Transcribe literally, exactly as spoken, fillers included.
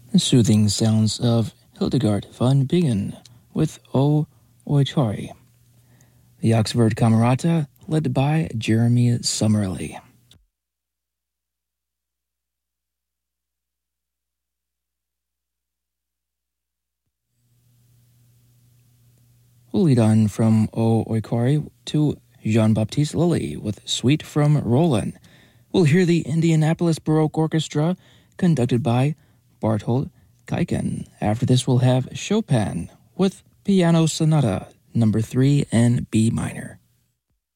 The soothing sounds of Hildegard von Bingen with O Oitori. The Oxford Camerata, led by Jeremy Summerly. We'll lead on from O Oikori to Jean-Baptiste Lully with Suite from Roland. We'll hear the Indianapolis Baroque Orchestra conducted by Barthold Kaiken. After this, we'll have Chopin with Piano Sonata number three in B minor.